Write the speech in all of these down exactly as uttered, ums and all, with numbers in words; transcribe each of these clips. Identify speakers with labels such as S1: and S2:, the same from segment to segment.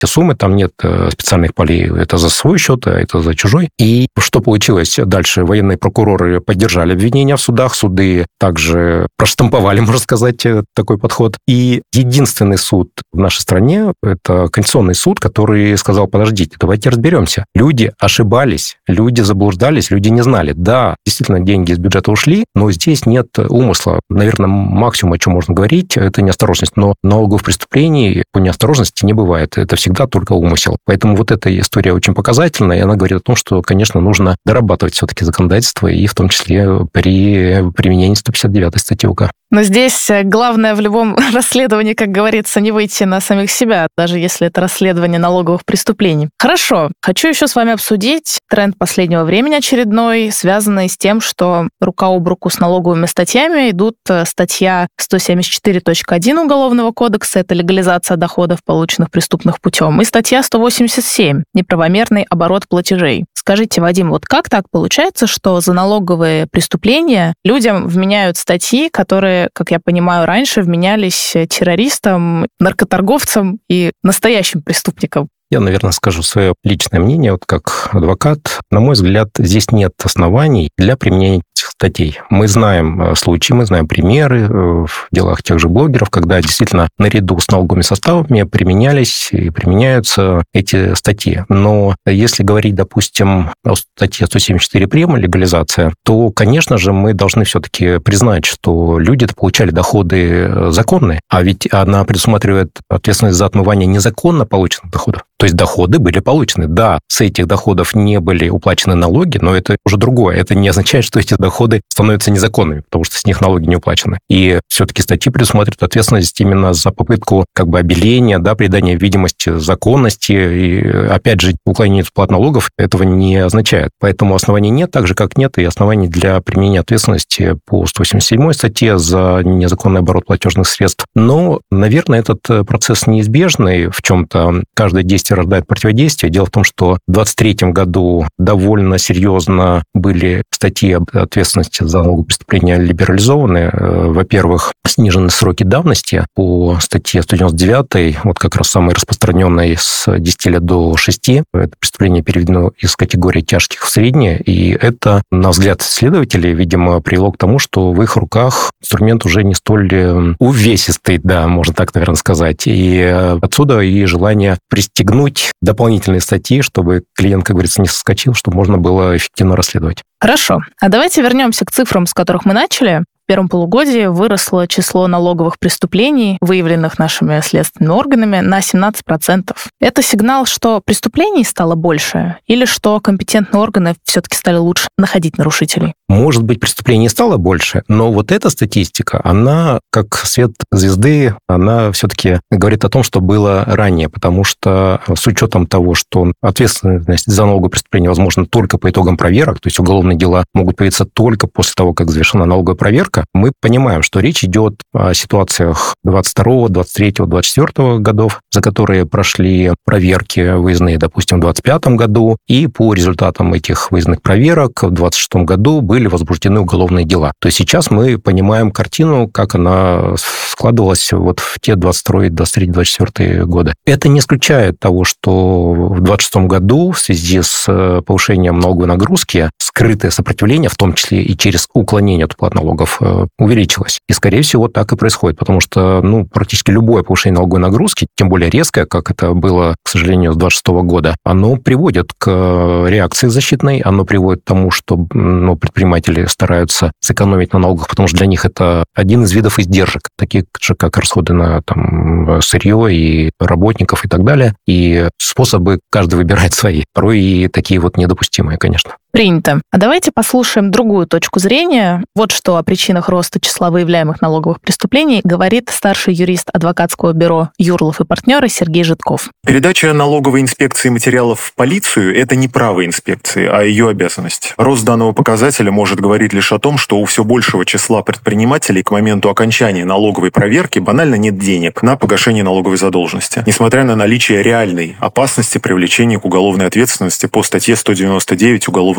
S1: суммы, там нет специальных полей, это за свой счет, а это за чужой. И что получилось дальше? Военные прокуроры поддержали обвинения в судах, суды также проштамповали, можно сказать, такой подход. И единственный суд в нашей стране, это Конституционный суд, который сказал: подождите, давайте разберемся. Люди ошибались, люди заблуждались, люди не знали. Да, действительно, деньги из бюджета ушли, но здесь нет умысла. Наверное, максимум, о чем можно говорить, это неосторожность. Но налоговых преступлений по неосторожности не бывает. Это всегда только умысел. Поэтому вот эта история очень показательная, и она говорит о том, что, конечно, нужно дорабатывать все-таки законодательство, и в том числе при применении сто пятьдесят девятой статьи УК.
S2: Но здесь главное в любом расследовании, как говорится, не выйти на самих себя, даже если это расследование налоговых преступлений. Хорошо. Хочу еще с вами обсудить тренд последнего времени очередной, связанный с тем, что рука об руку с налоговыми статьями идут статья сто семьдесят четыре точка один Уголовного кодекса, это легализация доходов, полученных преступным путем, и статья сто восемьдесят семь неправомерный оборот платежей. Скажите, Вадим, вот как так получается, что за налоговые преступления людям вменяют статьи, которые, как я понимаю, раньше вменялись террористам, наркоторговцам и настоящим преступникам?
S1: Я, наверное, скажу свое личное мнение, вот как адвокат. На мой взгляд, здесь нет оснований для применения этих статей. Мы знаем случаи, мы знаем примеры в делах тех же блогеров, когда действительно наряду с налоговыми составами применялись и применяются эти статьи. Но если говорить, допустим, о статье сто семьдесят четыре прим. Легализация, то, конечно же, мы должны все-таки признать, что люди получали доходы законные, а ведь она предусматривает ответственность за отмывание незаконно полученных доходов. То есть доходы были получены. Да, с этих доходов не были уплачены налоги, но это уже другое. Это не означает, что эти доходы становятся незаконными, потому что с них налоги не уплачены. И все-таки статьи предусматривают ответственность именно за попытку как бы обеления, да, придания видимости законности. И, опять же, уклонение от уплат налогов этого не означает. Поэтому оснований нет, так же, как нет и оснований для применения ответственности по сто восемьдесят седьмой статье за незаконный оборот платежных средств. Но, наверное, этот процесс неизбежный в чем-то. Каждое действие рождает противодействие. Дело в том, что в двадцать третьем году довольно серьезно были статьи об ответственности за налоговые преступления либерализованы. Во-первых, снижены сроки давности по статье сто девяносто девятой, вот как раз самой распространенной, с десяти лет до шести. Это преступление переведено из категории тяжких в средние, и это, на взгляд следователей, видимо, привело к тому, что в их руках инструмент уже не столь увесистый, да, можно так, наверное, сказать. И отсюда и желание пристегнуть дополнительные статьи, чтобы клиент, как говорится, не соскочил, чтобы можно было эффективно расследовать.
S2: Хорошо. А давайте вернемся к цифрам, с которых мы начали. В первом полугодии выросло число налоговых преступлений, выявленных нашими следственными органами, на семнадцать процентов. Это сигнал, что преступлений стало больше, или что компетентные органы все-таки стали лучше находить нарушителей?
S1: Может быть, преступлений стало больше, но вот эта статистика, она, как свет звезды, она все-таки говорит о том, что было ранее, потому что с учетом того, что ответственность за налоговое преступление возможна только по итогам проверок, то есть уголовные дела могут появиться только после того, как завершена налоговая проверка, мы понимаем, что речь идет о ситуациях двадцать второго, двадцать третьего, двадцать четвёртого годов, за которые прошли проверки выездные, допустим, в двадцать пятом году, и по результатам этих выездных проверок в двадцать шестом году были возбуждены уголовные дела. То есть сейчас мы понимаем картину, как она складывалась вот в те двадцать второй, двадцать третий, двадцать четвёртый годы. Это не исключает того, что в двадцать шестом году в связи с повышением налоговой нагрузки скрытое сопротивление, в том числе и через уклонение от уплат налогов, увеличилось. И, скорее всего, так и происходит, потому что ну, практически любое повышение налоговой нагрузки, тем более резкое, как это было, к сожалению, с двадцать шестого года, оно приводит к реакции защитной, оно приводит к тому, что ну, предприниматели стараются сэкономить на налогах, потому что для них это один из видов издержек, таких же, как расходы на там, сырье и работников и так далее. И способы каждый выбирает свои. Порой и такие вот недопустимые, конечно.
S2: Принято. А давайте послушаем другую точку зрения. Вот что о причинах роста числа выявляемых налоговых преступлений говорит старший юрист адвокатского бюро «Юрлов и партнеры» Сергей Житков.
S3: Передача налоговой инспекции материалов в полицию – это не право инспекции, а ее обязанность. Рост данного показателя может говорить лишь о том, что у все большего числа предпринимателей к моменту окончания налоговой проверки банально нет денег на погашение налоговой задолженности, несмотря на наличие реальной опасности привлечения к уголовной ответственности по статье сто девяносто девять Уголовного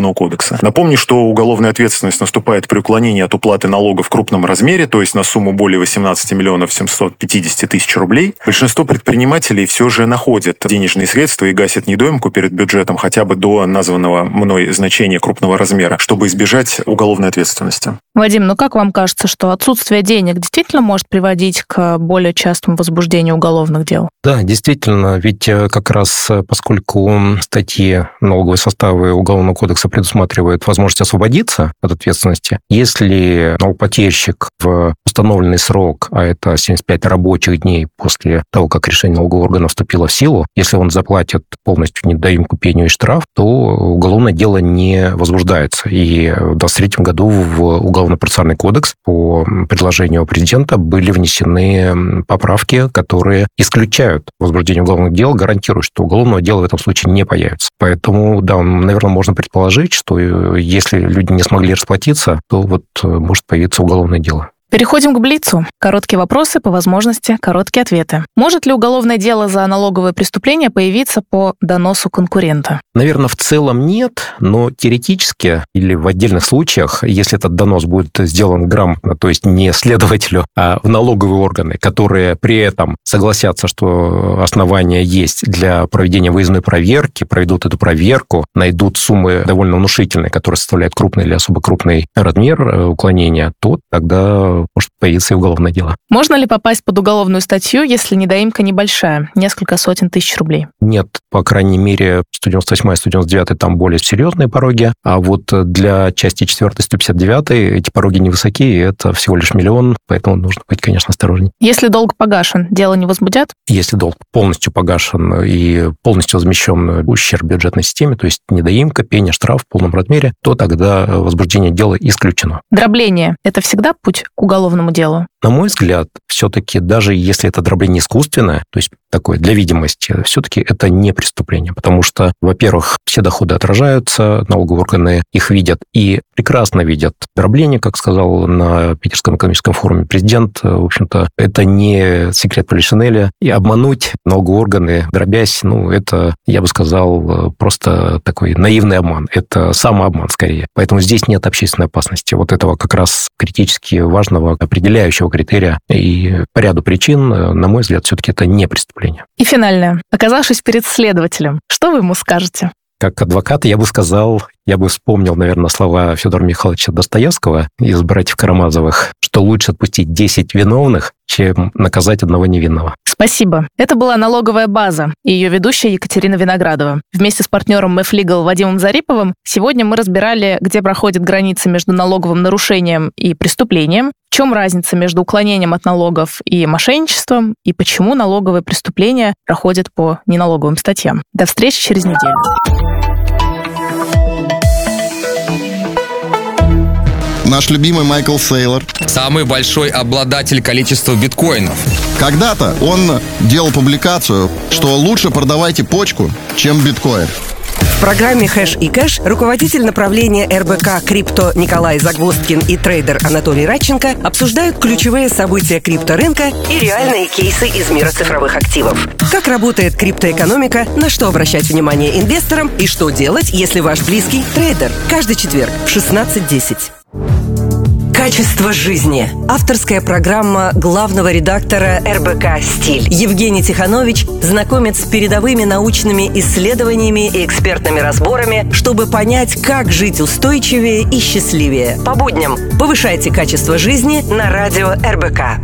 S3: Уголовного кодекса. Напомню, что уголовная ответственность наступает при уклонении от уплаты налога в крупном размере, то есть на сумму более восемнадцати миллионов семьсот пятидесяти тысяч рублей. Большинство предпринимателей все же находят денежные средства и гасят недоимку перед бюджетом хотя бы до названного мной значения крупного размера, чтобы избежать уголовной ответственности.
S2: Вадим, ну как вам кажется, что отсутствие денег действительно может приводить к более частому возбуждению уголовных дел?
S1: Да, действительно, ведь как раз поскольку статьи налоговые составы Уголовного кодекса предусматривают возможность освободиться от ответственности, если налогоплательщик в установленный срок, а это семьдесят пять рабочих дней после того, как решение налогового органа вступило в силу, если он заплатит полностью недоимку, пеню и штраф, то уголовное дело не возбуждается. И в двадцать третьем году в Уголовно-процессуальный кодекс по предложению президента были внесены поправки, которые исключают возбуждение уголовных дел, гарантируют, что уголовного дела в этом случае не появится. Поэтому, да, наверное, можно предположить, что если люди не смогли расплатиться, то вот может появиться уголовное дело.
S2: Переходим к блицу. Короткие вопросы, по возможности, короткие ответы. Может ли уголовное дело за налоговое преступление появиться по доносу конкурента?
S1: Наверное, в целом нет, но теоретически или в отдельных случаях, если этот донос будет сделан грамотно, то есть не следователю, а в налоговые органы, которые при этом согласятся, что основания есть для проведения выездной проверки, проведут эту проверку, найдут суммы довольно внушительные, которые составляют крупный или особо крупный размер уклонения, то тогда может появиться и уголовное дело.
S2: Можно ли попасть под уголовную статью, если недоимка небольшая, несколько сотен тысяч рублей?
S1: Нет, по крайней мере, сто девяносто восьмая, сто девяносто девятая там более серьезные пороги, а вот для части четвёртой, сто пятьдесят девятой эти пороги невысоки, и это всего лишь миллион, поэтому нужно быть, конечно, осторожней.
S2: Если долг погашен, дело не возбудят?
S1: Если долг полностью погашен и полностью возмещен ущерб бюджетной системе, то есть недоимка, пеня, штраф в полном размере, то тогда возбуждение дела исключено.
S2: Дробление – это всегда путь к уголовному делу?
S1: На мой взгляд, все-таки даже если это дробление искусственное, то есть такое для видимости, все-таки это не преступление, потому что, во-первых, все доходы отражаются, налоговые органы их видят и прекрасно видят. Дробление, как сказал на Питерском экономическом форуме президент, в общем-то, это не секрет Полишинеля, и обмануть налоговые органы, дробясь, ну, это, я бы сказал, просто такой наивный обман, это самообман скорее. Поэтому здесь нет общественной опасности, вот этого как раз критически важного определяющего критерия, и по ряду причин, на мой взгляд, все-таки это не преступление.
S2: И финальное. Оказавшись перед следователем, что вы ему скажете?
S1: Как адвокат я бы сказал, я бы вспомнил, наверное, слова Федора Михайловича Достоевского из «Братьев Карамазовых», что лучше отпустить десять виновных, чем наказать одного невинного.
S2: Спасибо. Это была «Налоговая база» и ее ведущая Екатерина Виноградова. Вместе с партнером эф Legal Вадимом Зариповым сегодня мы разбирали, где проходит граница между налоговым нарушением и преступлением, в чем разница между уклонением от налогов и мошенничеством, и почему налоговые преступления проходят по неналоговым статьям. До встречи через неделю.
S4: Наш любимый Майкл Сейлор.
S5: Самый большой обладатель количества биткоинов.
S4: Когда-то он делал публикацию, что лучше продавайте почку, чем биткоин.
S6: В программе «Хэш и кэш» руководитель направления эр бэ ка «Крипто» Николай Загвоздкин и трейдер Анатолий Радченко обсуждают ключевые события крипторынка и реальные кейсы из мира цифровых активов. Как работает криптоэкономика, на что обращать внимание инвесторам и что делать, если ваш близкий трейдер. Каждый четверг в шестнадцать десять. Качество жизни. Авторская программа главного редактора эр бэ ка «Стиль». Евгений Тиханович знакомит с передовыми научными исследованиями и экспертными разборами, чтобы понять, как жить устойчивее и счастливее. По будням повышайте качество жизни на радио эр бэ ка.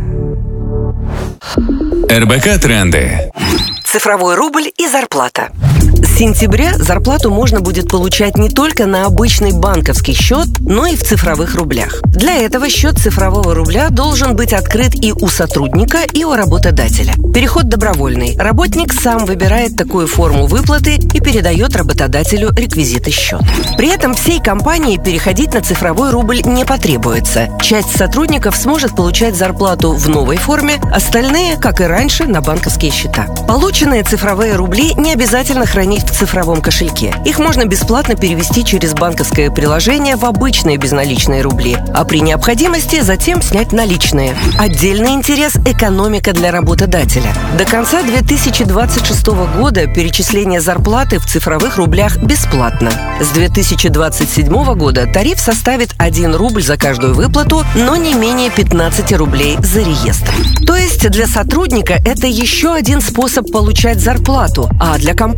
S7: эр бэ ка тренды.
S6: Цифровой рубль и зарплата. С сентября зарплату можно будет получать не только на обычный банковский счет, но и в цифровых рублях. Для этого счет цифрового рубля должен быть открыт и у сотрудника, и у работодателя. Переход добровольный. Работник сам выбирает такую форму выплаты и передает работодателю реквизиты счета. При этом всей компании переходить на цифровой рубль не потребуется. Часть сотрудников сможет получать зарплату в новой форме, остальные, как и раньше, на банковские счета. Полученные цифровые рубли не обязательно хранить в в цифровом кошельке. Их можно бесплатно перевести через банковское приложение в обычные безналичные рубли, а при необходимости затем снять наличные. Отдельный интерес – экономика для работодателя. До конца две тысячи двадцать шестого года перечисление зарплаты в цифровых рублях бесплатно. С две тысячи двадцать седьмого года тариф составит один рубль за каждую выплату, но не менее пятнадцать рублей за реестр. То есть для сотрудника это еще один способ получать зарплату, а для компании